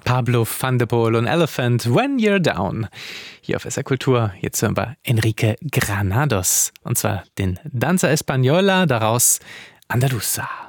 Pablo van de Pol und Elephant, When You're Down. Hier auf SR Kultur, jetzt hören wir Enrique Granados. Und zwar den Danza Española, daraus Andaluza.